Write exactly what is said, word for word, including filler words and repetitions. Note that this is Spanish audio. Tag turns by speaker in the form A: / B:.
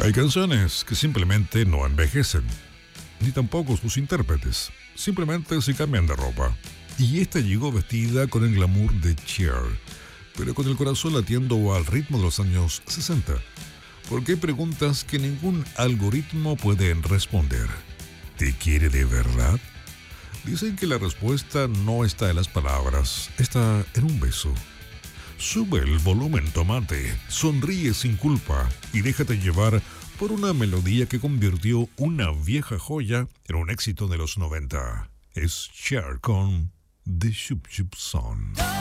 A: Hay canciones que simplemente no envejecen, ni tampoco sus intérpretes, simplemente se cambian de ropa. Y esta llegó vestida con el glamour de Cher, pero con el corazón latiendo al ritmo de los años sesenta. Porque hay preguntas que ningún algoritmo puede responder. ¿Te quiere de verdad? Dicen que la respuesta no está en las palabras, está en un beso. Sube el volumen, tomate, sonríe sin culpa y déjate llevar por una melodía que convirtió una vieja joya en un éxito de los noventa. Es Cher con The Shoop Shoop Song.